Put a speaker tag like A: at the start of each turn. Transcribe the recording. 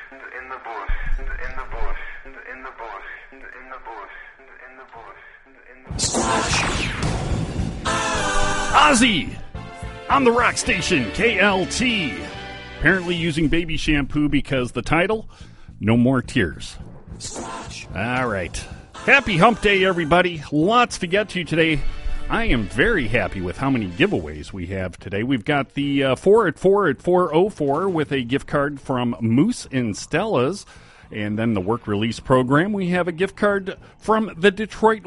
A: in the bush, in the bush, in the bush, in the bush, in the bush, in the bush.
B: Squash.
C: Ozzy on the rock station KLT. Apparently using baby shampoo because the title, No More Tears.
B: Squash.
C: All right. Happy Hump Day, everybody. Lots to get to today. I am very happy with how many giveaways we have today. We've got the 4 at 4 at 404 with a gift card from Moose and Stella's. And then the work release program, we have a gift card from the Detroit